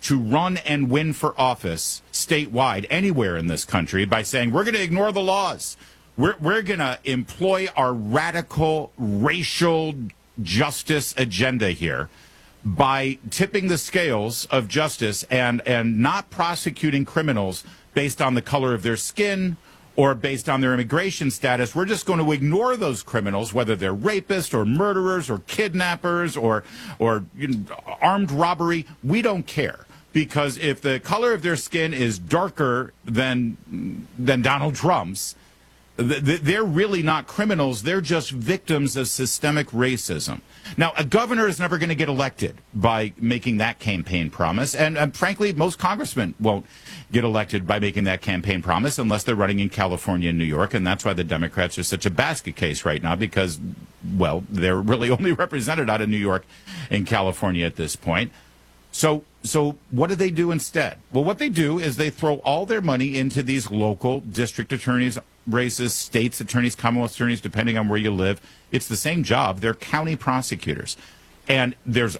to run and win for office statewide anywhere in this country by saying we're going to ignore the laws. We're going to employ our radical racial justice agenda here by tipping the scales of justice and not prosecuting criminals based on the color of their skin or based on their immigration status. We're just going to ignore those criminals, whether they're rapists or murderers or kidnappers or armed robbery. We don't care. Because if the color of their skin is darker than Donald Trump's, they're really not criminals. They're just victims of systemic racism. Now, a governor is never going to get elected by making that campaign promise. And frankly, most congressmen won't get elected by making that campaign promise unless they're running in California and New York. And that's why the Democrats are such a basket case right now because, well, they're really only represented out of New York and California at this point. So what do they do instead? Well, what they do is they throw all their money into these local district attorneys races, states attorneys, Commonwealth attorneys, depending on where you live. It's the same job. They're county prosecutors. And there's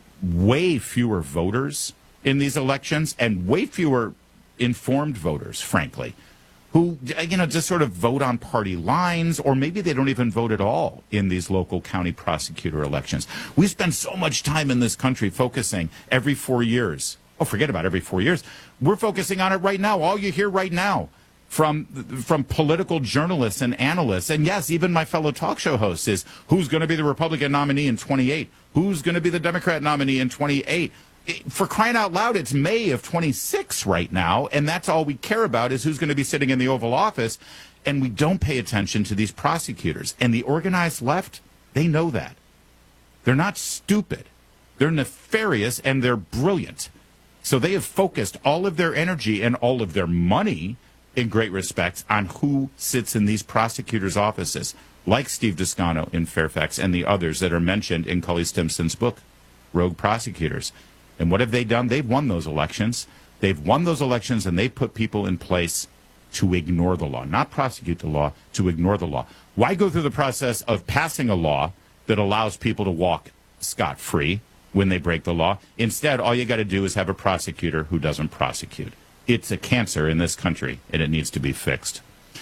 way fewer voters in these elections and way fewer informed voters, frankly, who, just sort of vote on party lines, or maybe they don't even vote at all in these local county prosecutor elections. We spend so much time in this country focusing every 4 years. Oh, forget about every 4 years. We're focusing on it right now. All you hear right now from political journalists and analysts, and yes, even my fellow talk show hosts, is who's going to be the Republican nominee in 28? Who's going to be the Democrat nominee in 28? For crying out loud, it's May of 26 right now, and that's all we care about is who's going to be sitting in the Oval Office, and we don't pay attention to these prosecutors. And the organized left, they know that. They're not stupid. They're nefarious, and they're brilliant. So they have focused all of their energy and all of their money, in great respects, on who sits in these prosecutors' offices, like Steve Descano in Fairfax and the others that are mentioned in Cully Stimson's book, Rogue Prosecutors. And what have they done? They've won those elections. They've won those elections, and they put people in place to ignore the law, not prosecute the law, to ignore the law. Why go through the process of passing a law that allows people to walk scot-free when they break the law? Instead, all you got to do is have a prosecutor who doesn't prosecute. It's a cancer in this country, and it needs to be fixed.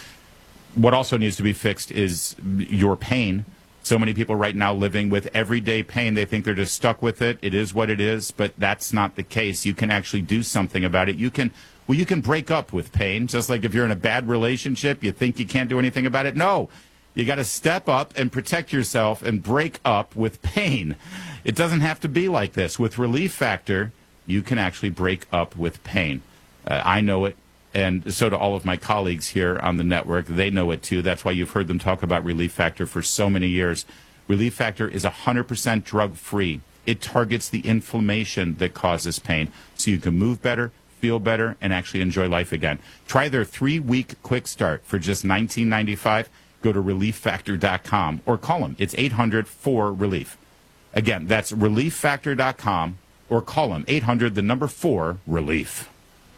What also needs to be fixed is your pain. So many people right now living with everyday pain. They think they're just stuck with it. It is what it is, but that's not the case. You can actually do something about it. You can break up with pain. Just like if you're in a bad relationship, you think you can't do anything about it. No, you got to step up and protect yourself and break up with pain. It doesn't have to be like this. With Relief Factor, you can actually break up with pain. I know it. And so do all of my colleagues here on the network. They know it, too. That's why you've heard them talk about Relief Factor for so many years. Relief Factor is 100% drug-free. It targets the inflammation that causes pain so you can move better, feel better, and actually enjoy life again. Try their 3-week quick start for just $19.95. Go to ReliefFactor.com or call them. It's 800-4-RELIEF. Again, that's ReliefFactor.com or call them 800-4-RELIEF.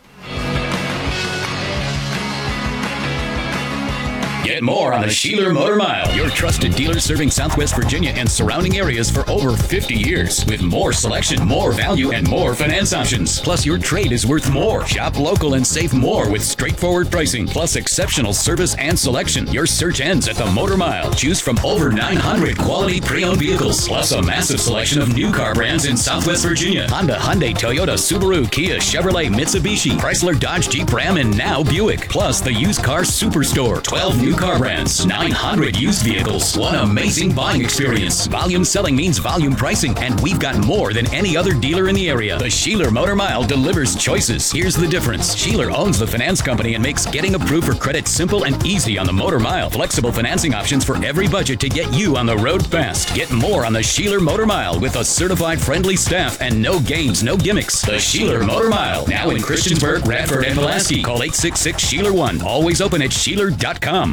Get more on the Sheeler Motor Mile, your trusted dealer serving Southwest Virginia and surrounding areas for over 50 years. With more selection, more value, and more finance options. Plus, your trade is worth more. Shop local and save more with straightforward pricing, plus exceptional service and selection. Your search ends at the Motor Mile. Choose from over 900 quality pre-owned vehicles, plus a massive selection of new car brands in Southwest Virginia. Honda, Hyundai, Toyota, Subaru, Kia, Chevrolet, Mitsubishi, Chrysler, Dodge, Jeep, Ram, and now Buick. Plus, the used car superstore. 12 new car brands, 900 used vehicles, one amazing buying experience. Volume selling means volume pricing, and we've got more than any other dealer in the area. The Sheeler Motor Mile delivers choices. Here's the difference. Sheeler owns the finance company and makes getting approved for credit simple and easy on the Motor Mile. Flexible financing options for every budget to get you on the road fast. Get more on the Sheeler Motor Mile with a certified friendly staff and no games, no gimmicks. The Sheeler Motor Mile, now in Christiansburg, Radford, and Pulaski. Call 866-SHEELER1. Always open at Sheeler.com.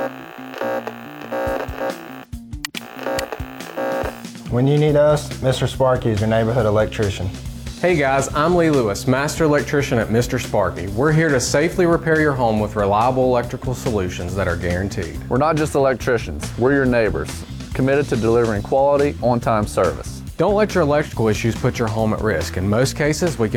When you need us, Mr. Sparky is your neighborhood electrician. Hey guys, I'm Lee Lewis, Master Electrician at Mr. Sparky. We're here to safely repair your home with reliable electrical solutions that are guaranteed. We're not just electricians, we're your neighbors, committed to delivering quality, on-time service. Don't let your electrical issues put your home at risk. In most cases, we can